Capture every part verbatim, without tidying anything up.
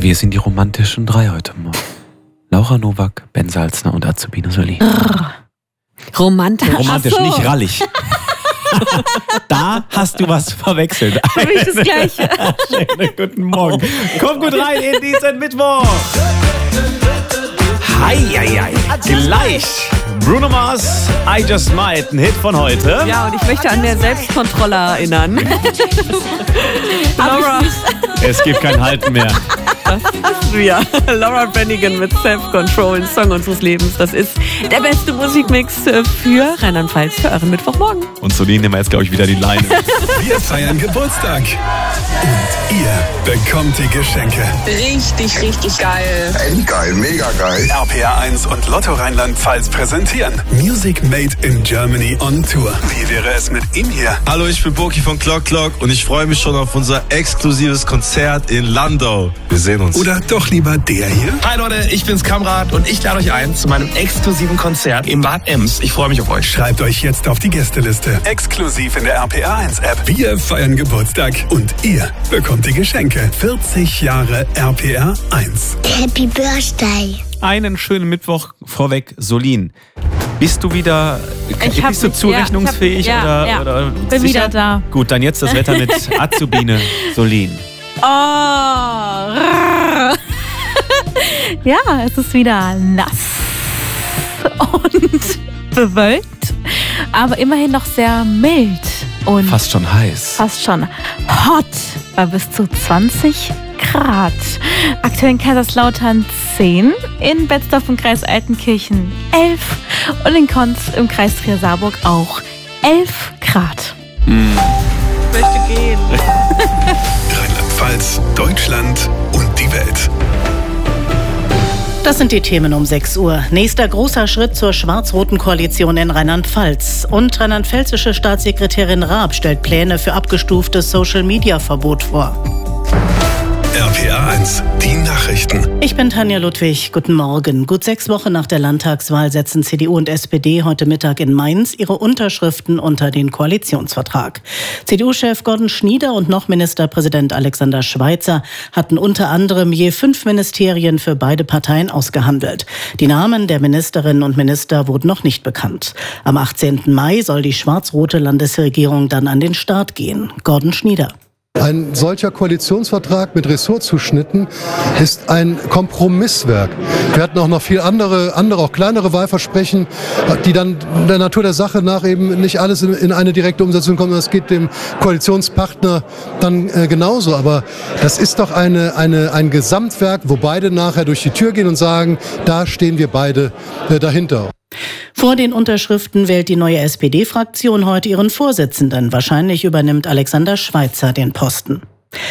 Wir sind die romantischen drei heute Morgen. Laura Nowak, Ben Salzner und Azubine Solin. Romantisch. Romantisch, so. Nicht rallig. Da hast du was verwechselt. Für mich das Gleiche. Schönen guten Morgen. Komm gut rein in diesen Mittwoch. Hei, hei, hei. Gleich Bruno Mars, I Just Might, ein Hit von heute. Ja, und ich möchte an der Selbstkontrolle erinnern. Laura. Es gibt kein Halten mehr. Das ist wir. Laura Branigan mit Self-Control, Song unseres Lebens. Das ist der beste Musikmix für Rheinland-Pfalz für euren Mittwochmorgen. Und Solin nehmen wir jetzt, glaube ich, wieder die Leine. Wir feiern Geburtstag. Und ihr bekommt die Geschenke. Richtig, richtig geil. Endgeil, mega geil. R P R eins und Lotto Rheinland-Pfalz präsentieren Music Made in Germany on Tour. Wie wäre es mit ihm hier? Hallo, ich bin Boki von Clock Clock und ich freue mich schon auf unser exklusives Konzert in Landau. Wir sehen uns. Oder doch lieber der hier? Hi Leute, ich bin's Kamrat und ich lade euch ein zu meinem exklusiven Konzert im Bad Ems. Ich freue mich auf euch. Schreibt euch jetzt auf die Gästeliste. Exklusiv in der R P R eins App. Wir feiern Geburtstag und ihr bekommt die Geschenke. vierzig Jahre R P R eins. Happy Birthday. Einen schönen Mittwoch vorweg, Solin. Bist du wieder, Ich hab bist du mich- zurechnungsfähig? ja, ich hab- oder, ja, ja. oder Bin sicher? wieder da. Gut, dann jetzt das Wetter mit Azubine Solin. Oh. Ja, es ist wieder nass und bewölkt, aber immerhin noch sehr mild und Fast schon heiß. fast schon hot bei bis zu zwanzig Grad. Aktuell in Kaiserslautern zehn, in Betzdorf im Kreis Altenkirchen elf und in Konz im Kreis Trier-Saarburg auch elf Grad. Mm. Ich möchte gehen. Rheinland-Pfalz, Deutschland und die Welt. Das sind die Themen um sechs Uhr. Nächster großer Schritt zur schwarz-roten Koalition in Rheinland-Pfalz. Und rheinland-pfälzische Staatssekretärin Raab stellt Pläne für abgestuftes Social-Media-Verbot vor. R P R eins, die Nachrichten. Ich bin Tanja Ludwig. Guten Morgen. Gut sechs Wochen nach der Landtagswahl setzen C D U und S P D heute Mittag in Mainz ihre Unterschriften unter den Koalitionsvertrag. C D U-Chef Gordon Schnieder und noch Ministerpräsident Alexander Schweitzer hatten unter anderem je fünf Ministerien für beide Parteien ausgehandelt. Die Namen der Ministerinnen und Minister wurden noch nicht bekannt. Am achtzehnten Mai soll die schwarz-rote Landesregierung dann an den Start gehen. Gordon Schnieder. Ein solcher Koalitionsvertrag mit Ressortzuschnitten ist ein Kompromisswerk. Wir hatten auch noch viel andere, andere auch kleinere Wahlversprechen, die dann der Natur der Sache nach eben nicht alles in eine direkte Umsetzung kommen. Das geht dem Koalitionspartner dann äh, genauso. Aber das ist doch eine, eine, ein Gesamtwerk, wo beide nachher durch die Tür gehen und sagen, da stehen wir beide äh, dahinter. Vor den Unterschriften wählt die neue S P D-Fraktion heute ihren Vorsitzenden. Wahrscheinlich übernimmt Alexander Schweitzer den Posten.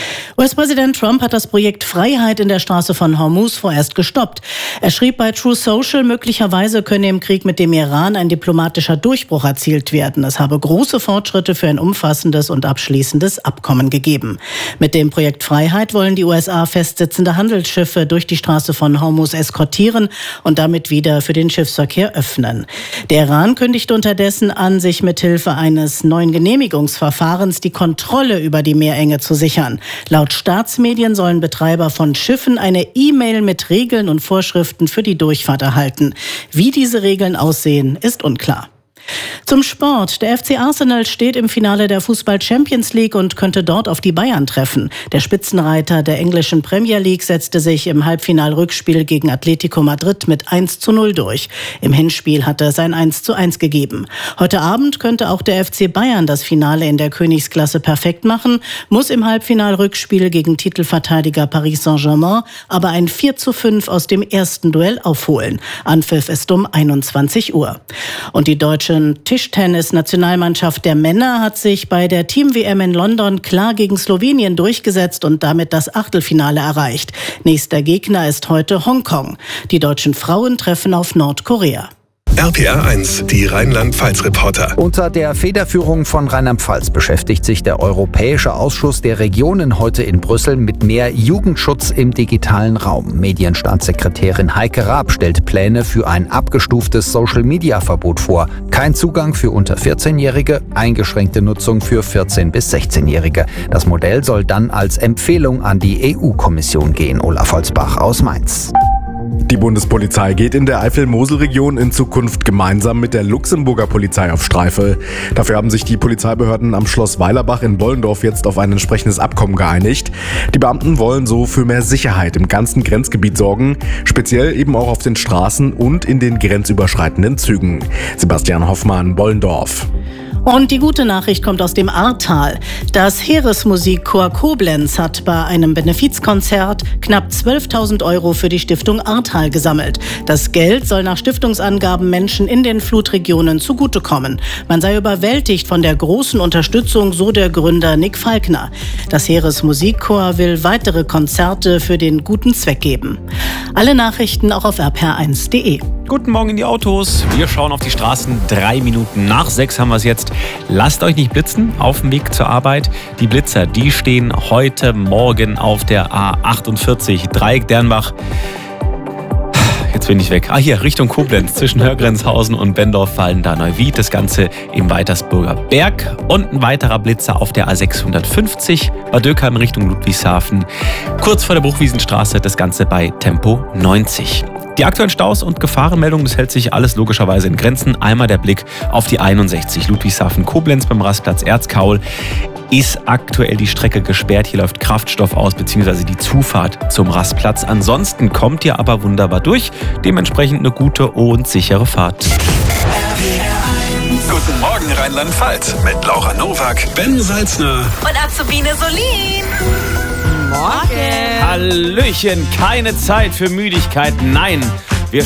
U S-Präsident Trump hat das Projekt Freiheit in der Straße von Hormuz vorerst gestoppt. Er schrieb bei True Social, möglicherweise könne im Krieg mit dem Iran ein diplomatischer Durchbruch erzielt werden. Es habe große Fortschritte für ein umfassendes und abschließendes Abkommen gegeben. Mit dem Projekt Freiheit wollen die U S A festsitzende Handelsschiffe durch die Straße von Hormuz eskortieren und damit wieder für den Schiffsverkehr öffnen. Der Iran kündigt unterdessen an, sich mithilfe eines neuen Genehmigungsverfahrens die Kontrolle über die Meerenge zu sichern. Laut Staatsmedien sollen Betreiber von Schiffen eine E-Mail mit Regeln und Vorschriften für die Durchfahrt erhalten. Wie diese Regeln aussehen, ist unklar. Zum Sport. Der F C Arsenal steht im Finale der Fußball-Champions League und könnte dort auf die Bayern treffen. Der Spitzenreiter der englischen Premier League setzte sich im Halbfinal-Rückspiel gegen Atletico Madrid mit eins zu null durch. Im Hinspiel hatte es ein eins zu eins gegeben. Heute Abend könnte auch der F C Bayern das Finale in der Königsklasse perfekt machen, muss im Halbfinal-Rückspiel gegen Titelverteidiger Paris Saint-Germain aber ein vier zu fünf aus dem ersten Duell aufholen. Anpfiff ist um einundzwanzig Uhr. Und die deutsche Tischtennis-Nationalmannschaft der Männer hat sich bei der Team-W M in London klar gegen Slowenien durchgesetzt und damit das Achtelfinale erreicht. Nächster Gegner ist heute Hongkong. Die deutschen Frauen treffen auf Nordkorea. R P R eins, die Rheinland-Pfalz-Reporter. Unter der Federführung von Rheinland-Pfalz beschäftigt sich der Europäische Ausschuss der Regionen heute in Brüssel mit mehr Jugendschutz im digitalen Raum. Medienstaatssekretärin Heike Raab stellt Pläne für ein abgestuftes Social-Media-Verbot vor. Kein Zugang für unter vierzehnjährige, eingeschränkte Nutzung für vierzehn- bis sechzehnjährige. Das Modell soll dann als Empfehlung an die E U-Kommission gehen. Olaf Holzbach aus Mainz. Die Bundespolizei geht in der Eifel-Mosel-Region in Zukunft gemeinsam mit der Luxemburger Polizei auf Streife. Dafür haben sich die Polizeibehörden am Schloss Weilerbach in Bollendorf jetzt auf ein entsprechendes Abkommen geeinigt. Die Beamten wollen so für mehr Sicherheit im ganzen Grenzgebiet sorgen, speziell eben auch auf den Straßen und in den grenzüberschreitenden Zügen. Sebastian Hoffmann, Bollendorf. Und die gute Nachricht kommt aus dem Ahrtal. Das Heeresmusikchor Koblenz hat bei einem Benefizkonzert knapp zwölftausend Euro für die Stiftung Ahrtal gesammelt. Das Geld soll nach Stiftungsangaben Menschen in den Flutregionen zugutekommen. Man sei überwältigt von der großen Unterstützung, so der Gründer Nick Falkner. Das Heeresmusikchor will weitere Konzerte für den guten Zweck geben. Alle Nachrichten auch auf r p r eins punkt d e. Guten Morgen in die Autos. Wir schauen auf die Straßen. Drei Minuten nach sechs haben wir es jetzt. Lasst euch nicht blitzen auf dem Weg zur Arbeit. Die Blitzer, die stehen heute Morgen auf der A achtundvierzig, Dreieck Dernbach. Jetzt bin ich weg. Ah, hier, Richtung Koblenz. Zwischen Hörgrenzhausen und Bendorf-Wallenda-Neuwied. Das Ganze im Weitersburger Berg. Und ein weiterer Blitzer auf der A sechshundertfünfzig. Bad Dürkheim Richtung Ludwigshafen. Kurz vor der Bruchwiesenstraße. Das Ganze bei Tempo neunzig. Die aktuellen Staus und Gefahrenmeldungen, das hält sich alles logischerweise in Grenzen. Einmal der Blick auf die einundsechzig Ludwigshafen-Koblenz beim Rastplatz Erzkaul. Ist aktuell die Strecke gesperrt. Hier läuft Kraftstoff aus, beziehungsweise die Zufahrt zum Rastplatz. Ansonsten kommt ihr aber wunderbar durch. Dementsprechend eine gute und sichere Fahrt. Guten Morgen Rheinland-Pfalz mit Laura Nowak, Ben Salzner Und Azubine Solin. Morgen. Hallöchen, keine Zeit für Müdigkeit, nein.